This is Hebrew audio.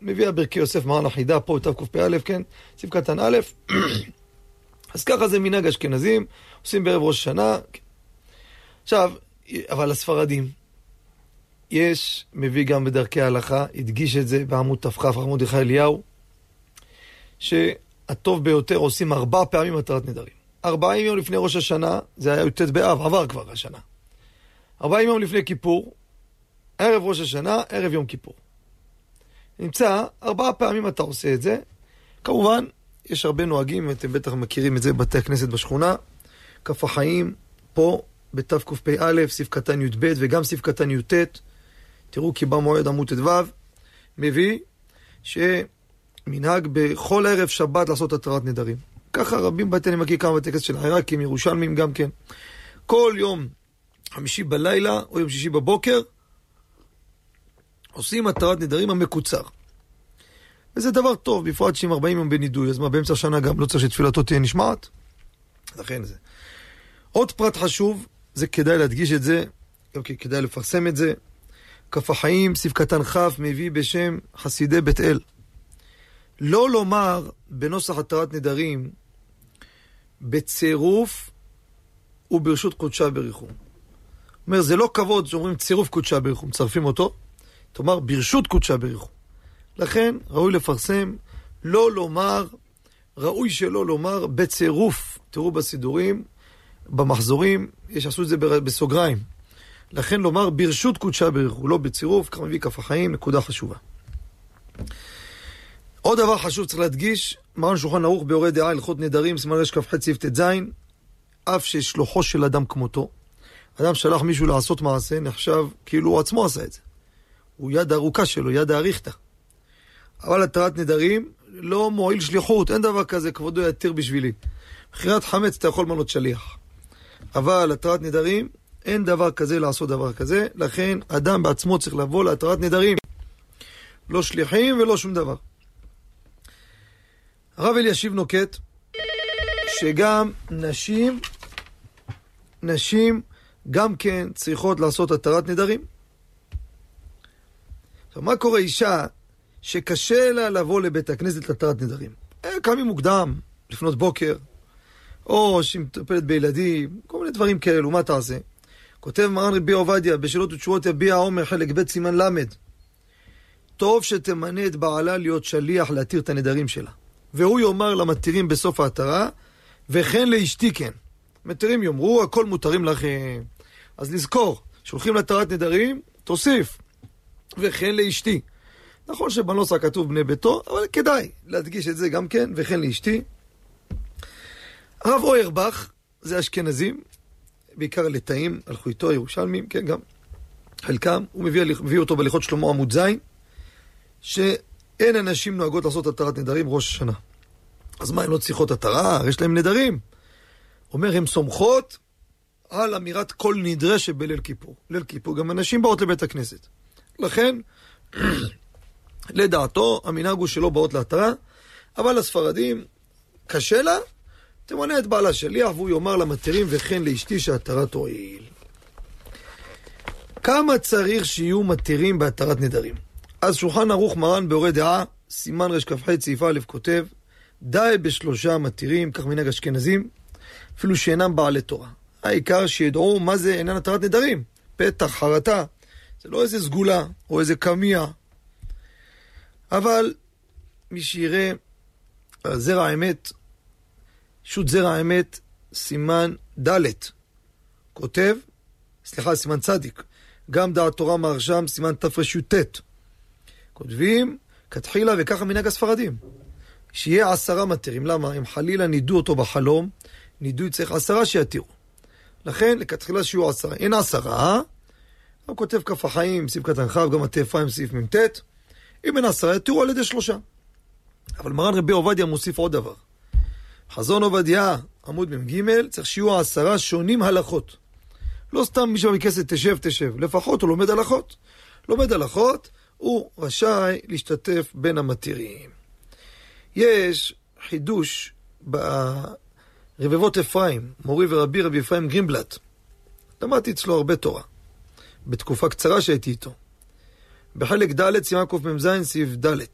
מביא ברכי יוסף מרן החידה, פה תקפ"א, כן, סעיף קטן א', אז ככה זה מנהג אשכנזים, עושים בערב ראש השנה. עכשיו, אבל הספרדים, יש, מביא גם בדרכי ההלכה, הדגיש את זה בעמוד תפכ"ף, רב מרדכי אליהו, שהטוב ביותר עושים 4 פעמים התרת נדרים. 40 יום לפני ראש השנה, זה היה י"ט באב, עבר כבר השנה. 40 יום לפני כיפור, ערב ראש השנה, ערב יום כיפור. נמצא, 4 פעמים אתה עושה את זה. כמובן, יש הרבה נוהגים, אתם בטח מכירים את זה בבתי הכנסת בשכונה. כף החיים, פה, בתקפ"א, סעיף קטן י"ב וגם סעיף קטן י"ט. תראו כי במועד עמוד ט"ו, מביא שמנהג בכל ערב שבת לעשות התרת נדרים. ככה רבים בתי, אני מכיר כמה בתי כנסת של עיראקים, ירושלמים גם כן. כל יום חמישי בלילה או יום שישי בבוקר, עושים התרת נדרים המקוצר. וזה דבר טוב, בפרט שאם 40 יום בנידוי, אז מה, באמצע השנה גם לא צריך שתפילתו תהיה נשמעת? לכן זה. עוד פרט חשוב, זה כדאי להדגיש את זה, אוקיי, כדאי לפרסם את זה. כף החיים, סעיף קטן כ', מביא בשם חסידי בית אל. לא לומר בנוסח התרת נדרים, בצירוף וברשות קודשה בריחו. אומר, זה לא כבוד שאומרים צירוף קודשה בריחו, מצרפים אותו, תאמר ברשות קודשה בריחו. לכן ראוי לפרסם, לא לומר, ראוי שלא לומר בצירוף. תראו בסידורים, במחזורים, עשו את זה בסוגריים. לכן לומר ברשות קודשה בריחו, לא בצירוף, כך מביא כף החיים, נקודה חשובה. עוד דבר חשוב צריך להדגיש, מרן שולחן ערוך ביורה דעה הלכות נדרים, סימן רש"כ"ח סעיף ט"ז, אף ששלוחו של אדם כמותו, אדם שלח מישהו לעשות מעשה, נחשב כאילו הוא עצמו עשה את זה. הוא יד ארוכה שלו, יד האריכתא. אבל התרת נדרים לא מועיל שליחות, אין דבר כזה, כבודו יתיר בשבילי. בחירת חמץ אתה יכול מנות שליח. אבל התרת נדרים, אין דבר כזה לעשות דבר כזה, לכן אדם בעצמו צריך לבוא להתרת נדרים. לא שליחים ולא שום דבר. הרב אלישיב נוקט שגם נשים גם כן צריכות לעשות התרת נדרים. עכשיו, מה קורה אישה שקשה לה לבוא לבית הכנסת לתרת נדרים? קמים מוקדם, לפנות בוקר, או שהיא מטפלת בילדים, כל מיני דברים כאלו, מה תעשה? כותב מרן רבי עובדיה, בשאלות ותשובות יביע עומר, חלק ב' סימן למד. טוב שתמנה את בעלה להיות שליח להתיר את הנדרים שלה. והוא יאמר למתירים בסוף ההתרה, וכן לאשתי כן. מתירים יאמרו, הכל מותרים לכם. אז לזכור, שולחים להתרת נדרים, תוסיף. וכן לאשתי. נכון שבנוסח כתוב בני ביתו, אבל כדאי להדגיש את זה גם כן, וכן לאשתי. הרב אוירבך, זה אשכנזים, בעיקר לתאים, הלכו איתו, ירושלמים, כן, גם חלקם, הוא מביא אותו בהלכות שלמה עמוד ז', שאין אנשים נוהגות לעשות התרת נדרים ראש השנה. אז מה, הן לא צריכות התרה? יש להם נדרים. אומר, הן סומכות על אמירת כל נדרה שבליל כיפור. ליל כיפור גם אנשים באות לבית הכנסת. לכן, לדעתו, המנהג הוא שלא באות להתרה, אבל הספרדים, קשה לה, תמנה את בעלה שליח, והוא יאמר למתירים, וכן לאשתי שהתרה תועיל. כמה צריך שיהיו מתירים בהתרת נדרים? אז שולחן ערוך מרן ביורה דעה, סימן רש"כ"ח סעיף א' כותב, די ב3 מתירים, כך מנהג אשכנזים, אפילו שאינם בעלי תורה. העיקר שידעו מה זה אינן התרת נדרים. פתח, חרטה, זה לא איזה סגולה או איזה קמיה. אבל מי שיראה זרע האמת, שו"ת זרע האמת, סימן ד' כותב, סימן צדיק, גם דעת תורה מהרשם, סימן תר"ט. כותבים, כתחילה וככה מנהג הספרדים. שיהיה 10 מתירים. למה? אם חלילה נידו אותו בחלום, נידוי צריך 10 שיתירו. לכן, לכתחילה שיהיו 10. אין 10, הוא כותב כף החיים, סעיף קטן כ', גם התפיים, סעיף מ"ט. אם אין 10, יתירו על ידי 3. אבל מרן רבי עובדיה מוסיף עוד דבר. חזון עובדיה, עמוד מ"ג, צריך שיהיו 10 שונים הלכות. לא סתם מישהו בכנסת תשב. לפחות הוא לומד הלכות. לומד הלכות, הוא רשאי להשתתף בין המתירים. יש חידוש ברבבות אפרים, מורי ורבי רבי אפרים גרינבלט. למדתי אצלו הרבה תורה, בתקופה קצרה שהייתי איתו. בחלק ד' סימן קמ"ז סעיף ד'.